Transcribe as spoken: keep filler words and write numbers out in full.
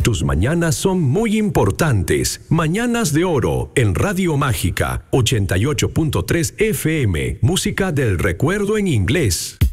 Tus mañanas son muy importantes. Mañanas de Oro en Radio Mágica ochenta y ocho punto tres F M. Música del recuerdo en inglés.